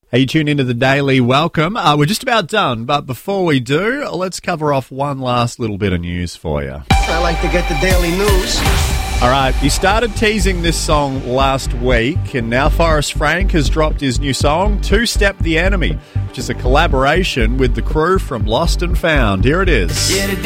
Hey, you tune into the Daily. Welcome. We're just about done, but before we do, let's cover off one last little bit of news for you. I like to get the daily news. All right, he started teasing this song last week, and now Forrest Frank has dropped his new song, Two Step the Enemy, which is a collaboration with the crew from Lost and Found. Here it is. Yeah,